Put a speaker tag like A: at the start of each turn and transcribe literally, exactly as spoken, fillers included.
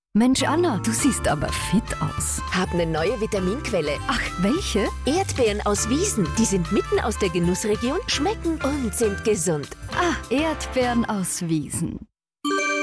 A: Mensch, Anna, du siehst aber fit aus.
B: Hab eine neue Vitaminquelle.
A: Ach, welche?
B: Erdbeeren aus Wiesen. Die sind mitten aus der Genussregion, schmecken und sind gesund.
A: Ah, Erdbeeren aus Wiesen.